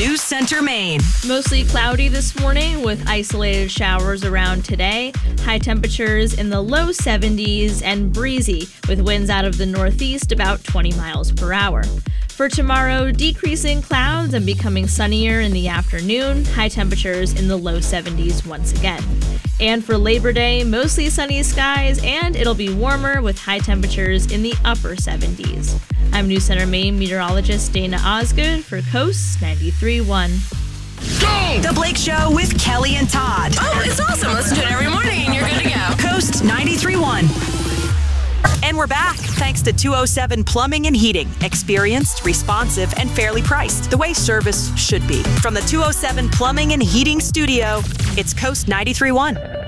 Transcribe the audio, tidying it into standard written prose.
News Center, Maine. Mostly cloudy this morning with isolated showers around today. High temperatures in the low 70s and breezy with winds out of the northeast about 20 miles per hour. For tomorrow, decreasing clouds and becoming sunnier in the afternoon. High temperatures in the low 70s once again. And for Labor Day, mostly sunny skies, and it'll be warmer with high temperatures in the upper 70s. I'm News Center Maine meteorologist Dana Osgood for Coast 93.1. Go! The Blake Show with Kelly and Todd. Oh, it's awesome. Listen to it every morning and you're good to go. Coast 93.1. And we're back, thanks to 207 Plumbing and Heating. Experienced, responsive, and fairly priced. The way service should be. From the 207 Plumbing and Heating Studio, it's Coast 93.1.